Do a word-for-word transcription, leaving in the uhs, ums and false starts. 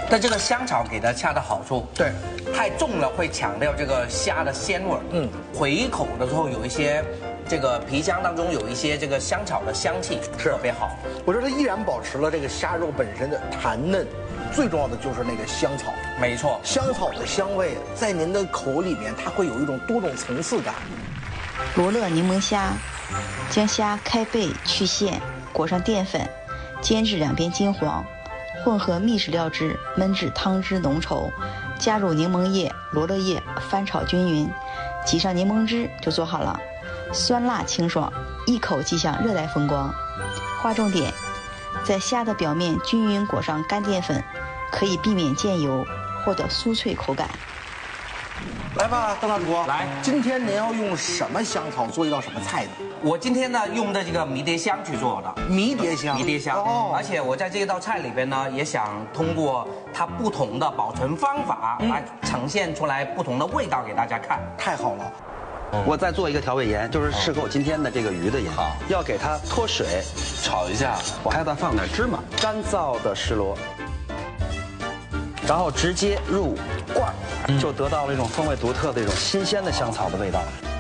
但这个香草给它恰到好处， 对， 太重了会强调这个虾的鲜味儿，嗯，回口的时候有一些这个皮香当中有一些这个香草的香气， 是特别好。 我觉得它依然保持了这个虾肉本身的弹嫩，最重要的就是那个香草。 没错， 香草的香味在您的口里面，它会有一种多种层次感。 罗勒柠檬虾，将虾开背去线，裹上淀粉，煎至两边金黄，混合秘制料汁，焖至汤汁浓稠，加入柠檬叶、罗勒叶，翻炒均匀，挤上柠檬汁就做好了。酸辣清爽，一口即享热带风光。划重点，在虾的表面均匀裹上干淀粉，可以避免溅油，获得酥脆口感。 来吧，邓大厨， 来， 今天您要用什么香草做一道什么菜呢？ 我今天呢用的这个迷迭香去做的。 迷迭香， 迷迭香， 哦， 而且我在这道菜里边呢，也想通过它不同的保存方法来呈现出来不同的味道给大家看。 太好了。 我再做一个调味盐，就是适合我今天的这个鱼的盐。 好， 要给它脱水， 炒一下。 我还要再放点芝麻，干燥的石螺，然后直接入罐儿，就得到了一种风味独特的一种新鲜的香草的味道。